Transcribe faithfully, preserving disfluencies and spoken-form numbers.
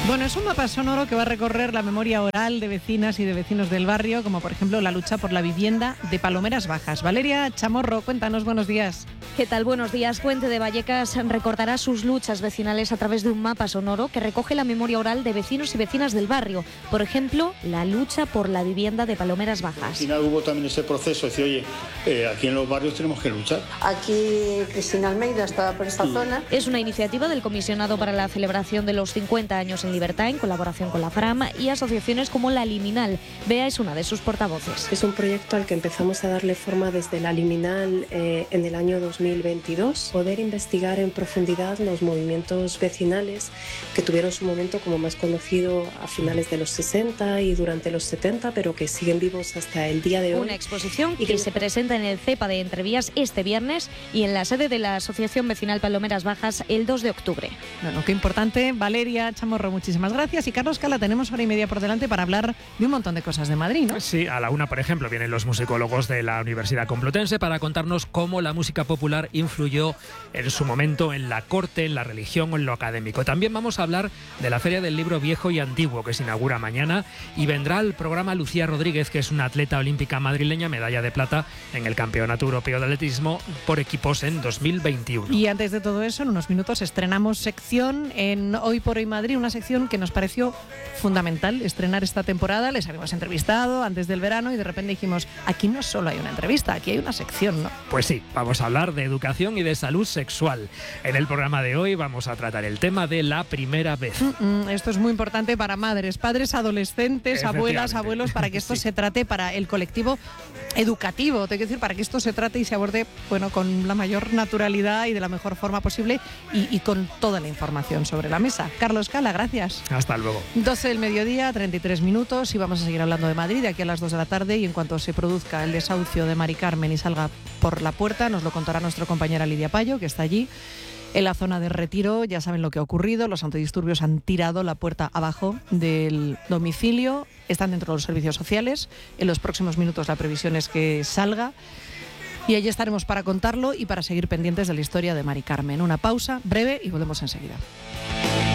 Bueno, es un mapa sonoro que va a recorrer la memoria oral de vecinas y de vecinos del barrio, como por ejemplo la lucha por la vivienda de Palomeras Bajas. Valeria Chamorro, cuéntanos, buenos días. ¿Qué tal? Buenos días. Puente de Vallecas recordará sus luchas vecinales a través de un mapa sonoro que recoge la memoria oral de vecinos y vecinas del barrio. Por ejemplo, la lucha por la vivienda de Palomeras Bajas. Al final hubo también ese proceso de decir, oye, eh, aquí en los barrios tenemos que luchar. Aquí Cristina Almeida estaba por esta sí. zona. Es una iniciativa del Comisionado para la celebración de los cincuenta años en Libertad, en colaboración con la FRAM y asociaciones como La Liminal. Bea es una de sus portavoces. Es un proyecto al que empezamos a darle forma desde La Liminal eh, en el año dos mil veintidós. Poder investigar en profundidad los movimientos vecinales que tuvieron su momento como más conocido a finales de los sesenta y durante los setenta, pero que siguen vivos hasta el día de hoy. Una exposición que se presenta en el CEPA de Entrevías este viernes y en la sede de la Asociación Vecinal Palomeras Bajas el dos de octubre. Bueno, qué importante. Valeria Chamorro, muchísimas gracias. Y Carlos Cala, tenemos hora y media por delante para hablar de un montón de cosas de Madrid, ¿no? Sí, a la una, por ejemplo, vienen los musicólogos de la Universidad Complutense para contarnos cómo la música popular influyó en su momento en la corte, en la religión o en lo académico. También vamos a hablar de la Feria del Libro Viejo y Antiguo, que se inaugura mañana, y vendrá al programa Lucía Rodríguez, que es una atleta olímpica madrileña, medalla de plata en el Campeonato Europeo de Atletismo por equipos en dos mil veintiuno. Y antes de todo eso, en unos minutos estrenamos sección en Hoy por Hoy Madrid, una sección que nos pareció fundamental estrenar esta temporada. Les habíamos entrevistado antes del verano y de repente dijimos, aquí no solo hay una entrevista, aquí hay una sección, ¿no? Pues sí, vamos a hablar de educación y de salud sexual. En el programa de hoy vamos a tratar el tema de la primera vez. Mm-mm, esto es muy importante para madres, padres, adolescentes, abuelas, abuelos, para que esto sí. se trate para el colectivo educativo, tengo que decir, para que esto se trate y se aborde, bueno, con la mayor naturalidad y de la mejor forma posible y, y con toda la información sobre la mesa. Carlos Cala, gracias. Hasta luego. doce del mediodía, treinta y tres minutos, y vamos a seguir hablando de Madrid de aquí a las dos de la tarde, y en cuanto se produzca el desahucio de Mari Carmen y salga por la puerta, nos lo contará nuestra compañera Lidia Payo, que está allí en la zona de Retiro. Ya saben lo que ha ocurrido, los antidisturbios han tirado la puerta abajo del domicilio, están dentro de los servicios sociales, en los próximos minutos la previsión es que salga, y allí estaremos para contarlo y para seguir pendientes de la historia de Mari Carmen. Una pausa breve y volvemos enseguida.